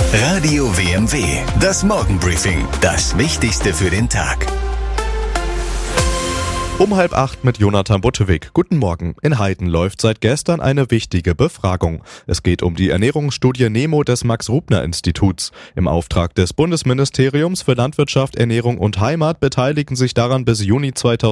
Radio WMW, das Morgenbriefing, das Wichtigste für den Tag. Um 7:30 mit Jonathan Buttewig. Guten Morgen. In Heiden läuft seit gestern eine wichtige Befragung. Es geht um die Ernährungsstudie NEMO des Max-Rubner-Instituts. Im Auftrag des Bundesministeriums für Landwirtschaft, Ernährung und Heimat beteiligen sich daran bis Juni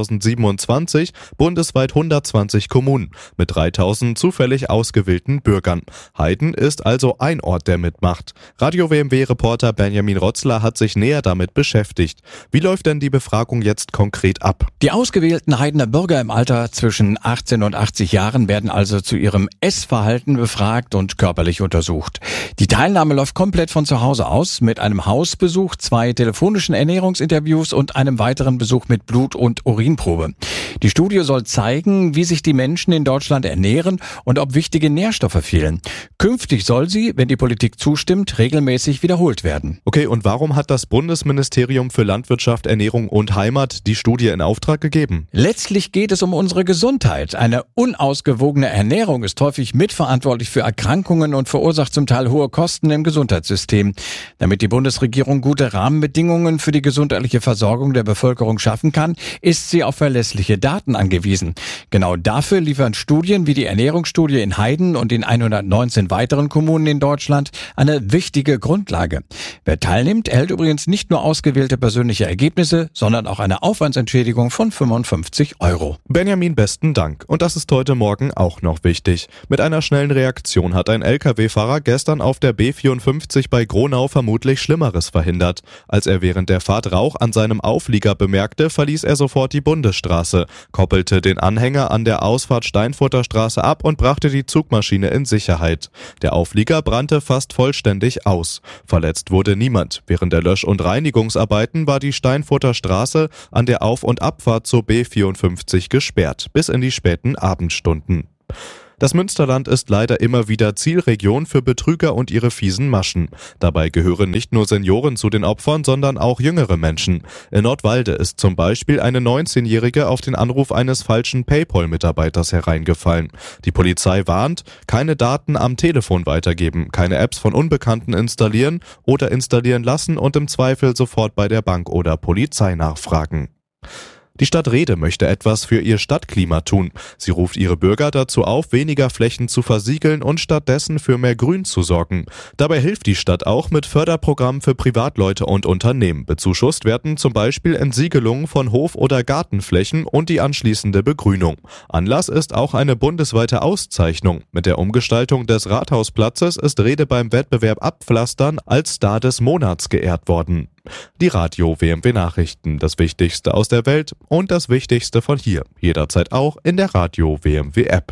2027 bundesweit 120 Kommunen mit 3000 zufällig ausgewählten Bürgern. Heiden ist also ein Ort, der mitmacht. Radio WMW-Reporter Benjamin Rotzler hat sich näher damit beschäftigt. Wie läuft denn die Befragung jetzt konkret ab? Die ausgewählten Heidener Bürger im Alter zwischen 18 und 80 Jahren werden also zu ihrem Essverhalten befragt und körperlich untersucht. Die Teilnahme läuft komplett von zu Hause aus mit einem Hausbesuch, 2 telefonischen Ernährungsinterviews und einem weiteren Besuch mit Blut- und Urinprobe. Die Studie soll zeigen, wie sich die Menschen in Deutschland ernähren und ob wichtige Nährstoffe fehlen. Künftig soll sie, wenn die Politik zustimmt, regelmäßig wiederholt werden. Okay, und warum hat das Bundesministerium für Landwirtschaft, Ernährung und Heimat die Studie in Auftrag gegeben? Letztlich geht es um unsere Gesundheit. Eine unausgewogene Ernährung ist häufig mitverantwortlich für Erkrankungen und verursacht zum Teil hohe Kosten im Gesundheitssystem. Damit die Bundesregierung gute Rahmenbedingungen für die gesundheitliche Versorgung der Bevölkerung schaffen kann, ist sie auf verlässliche Daten angewiesen. Genau dafür liefern Studien wie die Ernährungsstudie in Heiden und in 119 weiteren Kommunen in Deutschland eine wichtige Grundlage. Wer teilnimmt, erhält übrigens nicht nur ausgewählte persönliche Ergebnisse, sondern auch eine Aufwandsentschädigung von 55 €. Benjamin, besten Dank. Und das ist heute Morgen auch noch wichtig. Mit einer schnellen Reaktion hat ein Lkw-Fahrer gestern auf der B54 bei Gronau vermutlich Schlimmeres verhindert. Als er während der Fahrt Rauch an seinem Auflieger bemerkte, verließ er sofort die Bundesstraße, koppelte den Anhänger an der Ausfahrt Steinfurter Straße ab und brachte die Zugmaschine in Sicherheit. Der Auflieger brannte fast vollständig aus. Verletzt wurde niemand. Während der Lösch- und Reinigungsarbeiten war die Steinfurter Straße an der Auf- und Abfahrt zur B54 gesperrt, bis in die späten Abendstunden. Das Münsterland ist leider immer wieder Zielregion für Betrüger und ihre fiesen Maschen. Dabei gehören nicht nur Senioren zu den Opfern, sondern auch jüngere Menschen. In Nordwalde ist zum Beispiel eine 19-Jährige auf den Anruf eines falschen PayPal-Mitarbeiters hereingefallen. Die Polizei warnt, keine Daten am Telefon weitergeben, keine Apps von Unbekannten installieren oder installieren lassen und im Zweifel sofort bei der Bank oder Polizei nachfragen. Die Stadt Rehde möchte etwas für ihr Stadtklima tun. Sie ruft ihre Bürger dazu auf, weniger Flächen zu versiegeln und stattdessen für mehr Grün zu sorgen. Dabei hilft die Stadt auch mit Förderprogrammen für Privatleute und Unternehmen. Bezuschusst werden zum Beispiel Entsiegelungen von Hof- oder Gartenflächen und die anschließende Begrünung. Anlass ist auch eine bundesweite Auszeichnung. Mit der Umgestaltung des Rathausplatzes ist Rehde beim Wettbewerb Abpflastern als Star des Monats geehrt worden. Die Radio WMW Nachrichten, das Wichtigste aus der Welt und das Wichtigste von hier. Jederzeit auch in der Radio WMW App.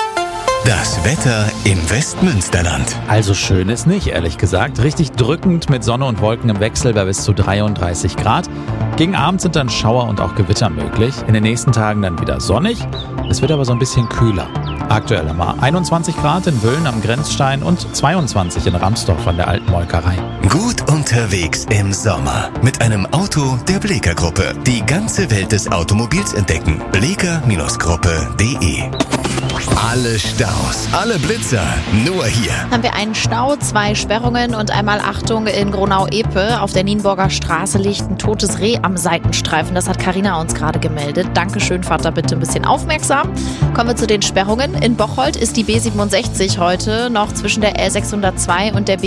Das Wetter im Westmünsterland. Also schön ist nicht, ehrlich gesagt. Richtig drückend mit Sonne und Wolken im Wechsel bei bis zu 33 Grad. Gegen Abend sind dann Schauer und auch Gewitter möglich. In den nächsten Tagen dann wieder sonnig. Es wird aber so ein bisschen kühler. Aktuell haben wir 21 Grad in Wölln am Grenzstein und 22 in Ramsdorf an der Alten Molkerei. Gut unterwegs im Sommer mit einem Auto der Bleeker Gruppe. Die ganze Welt des Automobils entdecken. bleeker-gruppe.de. Alle Staus, alle Blitzer, nur hier. Haben wir einen Stau, 2 Sperrungen und einmal Achtung in Gronau-Epe. Auf der Nienburger Straße liegt ein totes Reh am Seitenstreifen. Das hat Carina uns gerade gemeldet. Dankeschön, fahrt da bitte ein bisschen aufmerksam. Kommen wir zu den Sperrungen. In Bocholt ist die B67 heute noch zwischen der L602 und der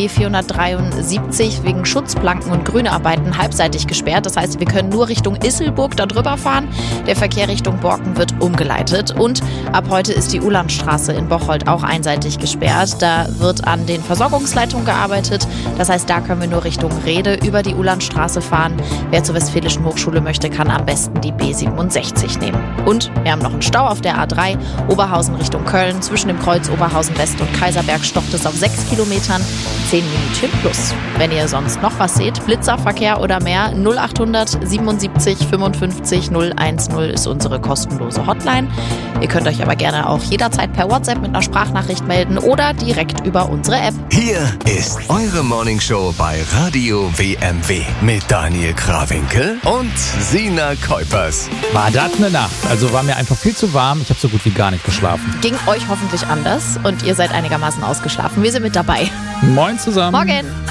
B473 wegen Schutzplanken und Grünarbeiten halbseitig gesperrt. Das heißt, wir können nur Richtung Isselburg da drüber fahren. Der Verkehr Richtung Borken wird umgeleitet. Und ab heute ist die Ulandstraße in Bocholt auch einseitig gesperrt. Da wird an den Versorgungsleitungen gearbeitet. Das heißt, da können wir nur Richtung Rehde über die Ulandstraße fahren. Wer zur Westfälischen Hochschule möchte, kann am besten die B67 nehmen. Und wir haben noch einen Stau auf der A3 Oberhausen Richtung Köln. Zwischen dem Kreuz Oberhausen West und Kaiserberg stockt es auf 6 Kilometern. 10 Minuten plus. Wenn ihr sonst noch was seht, Blitzerverkehr oder mehr, 0800 77 55 010 ist unsere kostenlose Hotline. Ihr könnt euch aber gerne auch jederzeit per WhatsApp mit einer Sprachnachricht melden oder direkt über unsere App. Hier ist eure Morningshow bei Radio WMW mit Daniel Krawinkel und Sina Kuipers. War das eine Nacht? Also war mir einfach viel zu warm. Ich habe so gut wie gar nicht geschlafen. Ging euch hoffentlich anders und ihr seid einigermaßen ausgeschlafen. Wir sind mit dabei. Moin zusammen. Morgen.